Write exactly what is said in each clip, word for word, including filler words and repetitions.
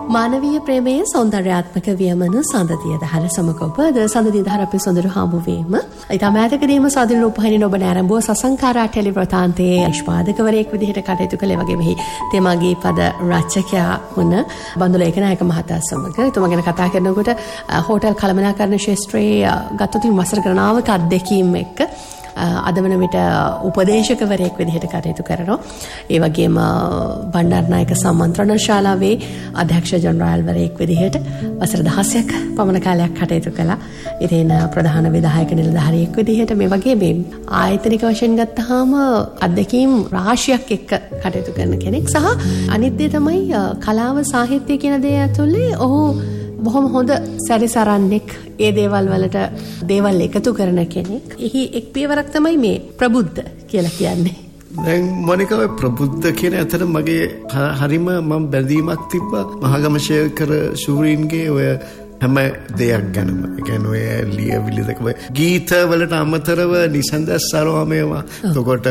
මානවීය ප්‍රේමයේ සෞන්දර්යාත්මක වියමන සඳතිය දහර සමකොපද සඳතිය දහර අපි සොඳුරු හාමුවීම ඉතා මෑතකදීම සාධන රූපහිනි ඔබ නෑරඹුව සසංකාරා ටෙලි වෘතාන්තයේ නිෂ්පාදකවරයෙක් විදිහට කටයුතු කළ වගේ මෙහි තේමාගේ පද රචකයා වුණ බඳුල ඒකනායක මහතා සමග එතුමා ගැන කතා කරනකොට හෝටල් කළමනාකරණ ක්ෂේත්‍රයේ ගතතුන් වසර ගණනාවක අත්දැකීම් එක්ක අද වන විට උපදේශකවරයෙක් විදිහට කටයුතු කරනවා. ඒ වගේම බණ්ඩාරනායක සම්මන්ත්‍රණ ශාලාවේ අධ්‍යක්ෂ ජනරාල්වරයෙක් විදිහට වසර දහසක් පමණ කාලයක් කටයුතු කළා. ඉතින් ප්‍රධාන විධායක නිලධාරියෙක් විදිහට මේ වගේ මේ ආයතනික වශයෙන් ගත්තාම අත්දැකීම් රාශියක් එක්ක කටයුතු කරන කෙනෙක් සහ අනිත් දේ තමයි කලාව සාහිත්‍ය කියන දේ ඇතුලේ ඔහු බොහොම හොඳ සැරිසරන්නෙක් ඒ දේවල් වලට දේවල් එකතු කරන කෙනෙක්. එහි එක් පියවරක් තමයි මේ ප්‍රබුද්ධ කියලා කියන්නේ. දැන් මොනිකා ප්‍රබුද්ධ කියන අතර මගේ හරිම මම බැඳීමක් තිබ්බා මහගමශේකර ශූරීන්ගේ ඔය හැම දෙයක් ගැනම. ඒ කියන්නේ ඔය ලියවිලි දෙක ගීත වලට අමතරව නිසන්දස් සරෝමේවා. එතකොට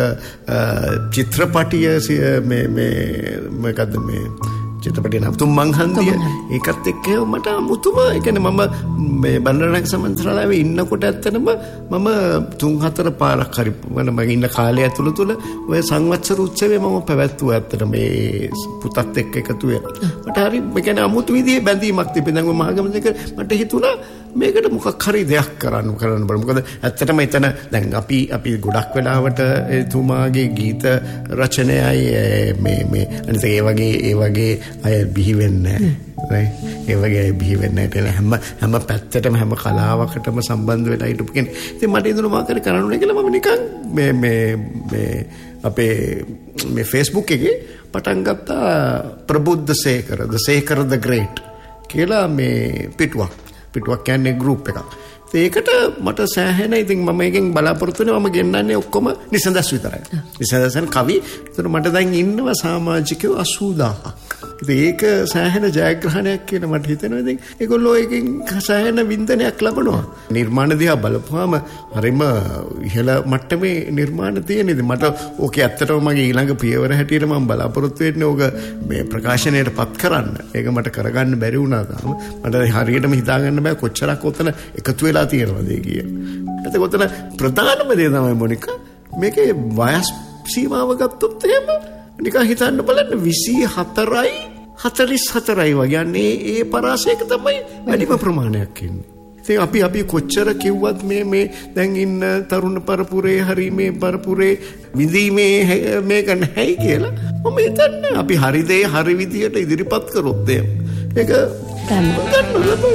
චිත්‍රපටිය මේ මේ මොකද්ද මේ චිත්‍රපටිය නම් තුන් මංහන්දිය ඒකත් එක්ක මට අමුතුම ඒ කියන්නේ මම මේ බණ්ඩාරනායක සම්මන්ත්‍රණාලයේ ඉන්නකොට ඇත්තටම මම තුන් හතර පාරක් හරි මම ඉන්න කාලය ඇතුළත ඔය සංවත්සර උත්සවයේ මම පැවැත්වුවා ඇත්තටම මේ පුතත් එක්ක එකතු වෙලා මට හරි ඒ කියන්නේ අමුතු විදිහේ බැඳීමක් තිබෙනවා දැන් මහගමනක මට හිතුණා මේකට මොකක් හරි දෙයක් කරන්න කරන්න බෑ මොකද ඇත්තටම එතන දැන් අපි අපි ගොඩක් වෙලාවට එතුමාගේ ගීත රචනයයි මේ මේ අනිත් ඒ වගේ ඒ වගේ අය බිහි වෙන්නේ නැහැ. ඒ වගේ අය බිහි වෙන්නේ නැහැ. හැම හැම පැත්තටම හැම කලාවකටම සම්බන්ධ වෙලා හිටපු කෙනෙක්. ඉතින් මට ඉඳලා මාකර කරන්න ඕනේ කියලා මම නිකන් මේ මේ මේ අපේ මේ Facebook එකේ පටන් ගත්තා ප්‍රබුද්ධ Sekara the Sekar the Great කියලා මේ පිටුවක්. පිටුවක් කියන්නේ group එකක්. ඒකට මට සෑහෙන ඉතින් මම එකෙන් බලාපොරොත්තු වෙනවා මම ගෙන්නන්නේ ඔක්කොම නිසඳස් විතරයි. නිසඳසන් කවි. ඒතර මට දැන් ඉන්නවා සමාජිකයෝ අසූ දාහක්. ඉතින් ඒක සෑහෙන ජයග්‍රහණයක් කියලා මට හිතෙනවා. ඉතින් ඒගොල්ලෝ එකෙන් සෑහෙන වින්දනයක් ලබනවා. නිර්මාණ දිහා බලපුවාම හරිම ඉහළ මට්ටමේ නිර්මාණ තියෙන. ඉතින් මට ඕකේ ඇත්තටම මගේ ඊළඟ පියවර හැටියට මම බලාපොරොත්තු වෙන්නේ ඕක මේ ප්‍රකාශනයට පත් කරන්න. ඒක මට කරගන්න බැරි වුණා තාම. මට හරියටම හිතා ගන්න බෑ කොච්චරක් ඔතන එකතු වෙලා තියෙනවද කියලා. එතකොට ප්‍රධානම දේ තමයි මොනිකා මේකේ වයස් සීමාව ගත්තොත් එහෙම නිකන් හිතන්න බලන්න විසි හතරයි හතළිස් හතරයි වගේ යන්නේ ඒ පරාසයක තමයි වැඩිම ප්‍රමාණයක් ඉන්නේ. ඉතින් අපි අපි කොච්චර කිව්වත් මේ මේ දැන් ඉන්න තරුණ පරපුරේ හරි මේ පරපුරේ විඳීමේ මේක නැහැ කියලා මම හිතන්නේ අපි හරි දේ හරි විදියට ඉදිරිපත් කරොත් ඒක ගන්න